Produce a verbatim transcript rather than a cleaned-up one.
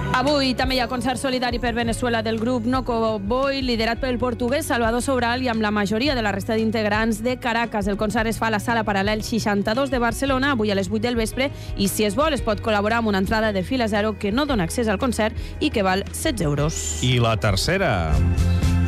Avui també hi ha concert solidari per Venezuela del grup Noco Boy, liderat pel portuguès Salvador Sobral i amb la majoria de la resta d'integrants de Caracas. El concert es fa a la Sala Paral·lel seixanta-dos de Barcelona, avui a les vuit del vespre, i si es vol es pot col·laborar amb una entrada de fila zero que no dona accés al concert i que val setze euros. I la tercera...